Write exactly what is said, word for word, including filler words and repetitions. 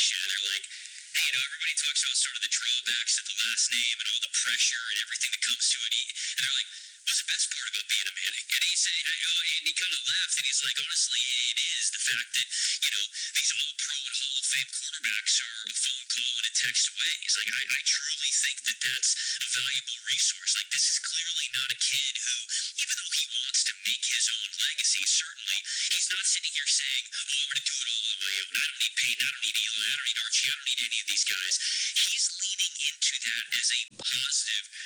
conversation, and they're like, hey, you know, everybody talks about sort of the drawbacks of the last name and all the pressure and everything that comes to it. He, and they're like, what's the best part about being a Manning? And he said, you know, and he kind of laughed, and he's like, honestly, it is the fact that, you know, these all pro and Hall of Fame quarterbacks are a phone call and a text away. He's like, I, I truly think that that's a valuable resource. Like, this is clearly not a kid who, even though he wants to make his own legacy, certainly, he's not sitting here saying, oh, I'm going to do it all on my own. I don't need Peyton, I don't need Eli, I don't need Archie, I don't need any of these guys. He's leaning into that as a positive